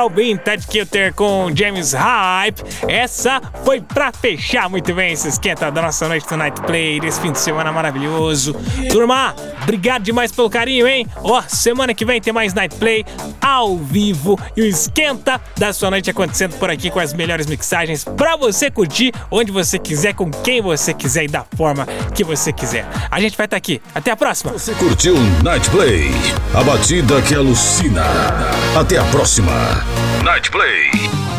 Robin, Ted Kilter com James Hype. Essa foi pra fechar muito bem esse esquenta da nossa noite do Night Play, desse fim de semana maravilhoso. Turma, obrigado demais pelo carinho, hein? Ó, semana que vem tem mais Night Play ao vivo e o esquenta da sua noite acontecendo por aqui com as melhores mixagens pra você curtir onde você quiser, com quem você quiser e da forma que você quiser. A gente vai estar aqui. Até a próxima. Você curtiu Night Play, a batida que alucina. Até a próxima. Night Play.